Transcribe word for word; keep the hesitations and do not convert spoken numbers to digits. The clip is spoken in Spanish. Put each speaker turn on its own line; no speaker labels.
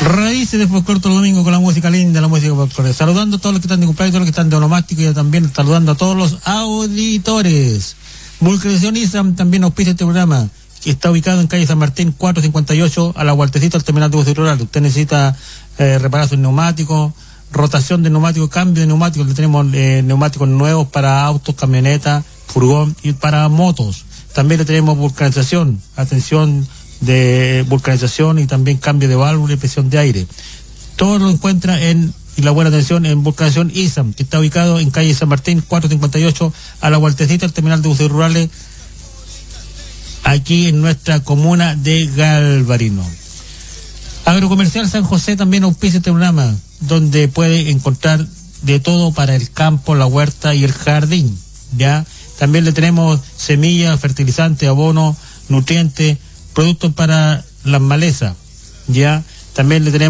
Raíces de Folclore todo domingo con la música linda, la música folclore. Saludando a todos los que están de cumpleaños, todos los que están de onomástico y también saludando a todos los auditores. Vulcanización ISAM también auspicia este programa, que está ubicado en calle San Martín cuatrocientos cincuenta y ocho, a la vueltecita al terminal de bus rural. Usted necesita eh, reparar sus neumáticos, rotación de neumáticos, cambio de neumáticos. Le tenemos eh, neumáticos nuevos para autos, camionetas, furgón y para motos. También le tenemos vulcanización, atención de vulcanización y también cambio de válvula y presión de aire. Todo lo encuentra en, y la buena atención, en Vulcanización ISAM, que está ubicado en calle San Martín cuatrocientos cincuenta y ocho, a la vueltecita al terminal de buses rurales, aquí en nuestra comuna de Galvarino. Agrocomercial San José también auspicia este programa, donde puede encontrar de todo para el campo, la huerta y el jardín. Ya también le tenemos semillas, fertilizantes, abono, nutrientes, productos para las malezas. Ya también le tenemos